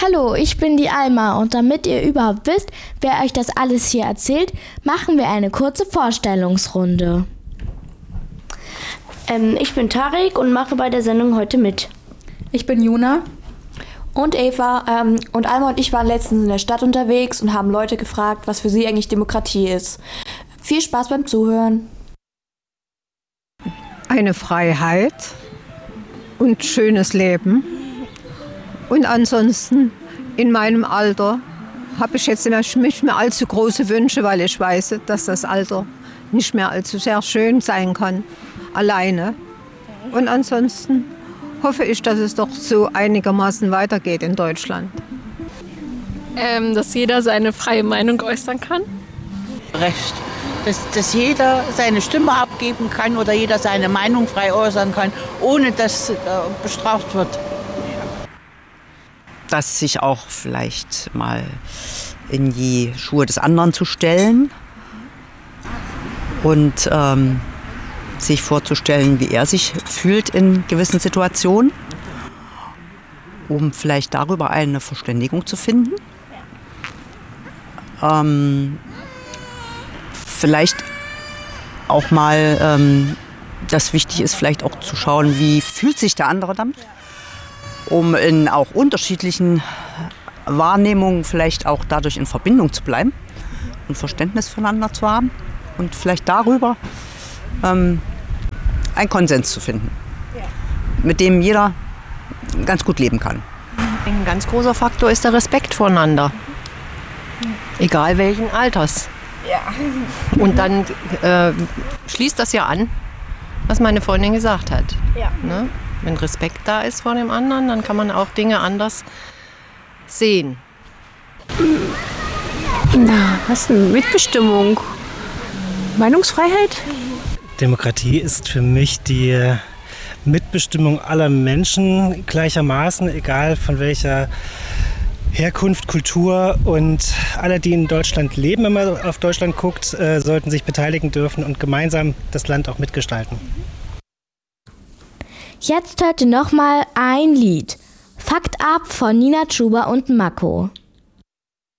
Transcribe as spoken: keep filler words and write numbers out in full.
Hallo, ich bin die Alma und damit ihr überhaupt wisst, wer euch das alles hier erzählt, machen wir eine kurze Vorstellungsrunde. Ähm, ich bin Tarek und mache bei der Sendung heute mit. Ich bin Juna. Und Eva. Ähm, und Alma und ich waren letztens in der Stadt unterwegs und haben Leute gefragt, was für sie eigentlich Demokratie ist. Viel Spaß beim Zuhören. Eine Freiheit und schönes Leben. Und ansonsten, in meinem Alter, habe ich jetzt nicht mehr allzu große Wünsche, weil ich weiß, dass das Alter nicht mehr allzu sehr schön sein kann, alleine. Und ansonsten hoffe ich, dass es doch so einigermaßen weitergeht in Deutschland. Ähm, dass jeder seine freie Meinung äußern kann. Recht. Dass, dass jeder seine Stimme abgeben kann oder jeder seine Meinung frei äußern kann, ohne dass äh, bestraft wird. Dass sich auch vielleicht mal in die Schuhe des anderen zu stellen und ähm, sich vorzustellen, wie er sich fühlt in gewissen Situationen, um vielleicht darüber eine Verständigung zu finden. Ähm, vielleicht auch mal, ähm, das wichtig ist, vielleicht auch zu schauen, wie fühlt sich der andere damit, um in auch unterschiedlichen Wahrnehmungen vielleicht auch dadurch in Verbindung zu bleiben und Verständnis voneinander zu haben und vielleicht darüber ähm, einen Konsens zu finden, mit dem jeder ganz gut leben kann. Ein ganz großer Faktor ist der Respekt voneinander, egal welchen Alters. Ja. Und dann äh, schließt das ja an, was meine Freundin gesagt hat. Ja. Ne? Wenn Respekt da ist vor dem anderen, dann kann man auch Dinge anders sehen. Na, was denn? Mitbestimmung? Meinungsfreiheit? Demokratie ist für mich die Mitbestimmung aller Menschen gleichermaßen, egal von welcher Herkunft, Kultur, und alle, die in Deutschland leben, wenn man auf Deutschland guckt, äh, sollten sich beteiligen dürfen und gemeinsam das Land auch mitgestalten. Jetzt hört ihr nochmal ein Lied. Fakt ab von Nina Chuba und Mako.